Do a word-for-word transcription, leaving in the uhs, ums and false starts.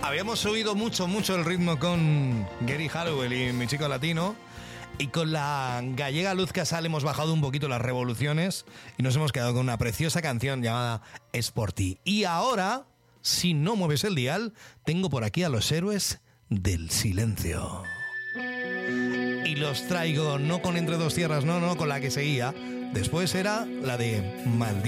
Habíamos subido mucho, mucho el ritmo con Gary Halliwell y Mi Chico Latino. Y con la gallega Luz Casal hemos bajado un poquito las revoluciones y nos hemos quedado con una preciosa canción llamada Es por ti. Y ahora, si no mueves el dial, tengo por aquí a los héroes del silencio. Y los traigo no con Entre dos tierras, no, no, con la que seguía. Después era la de Maldita.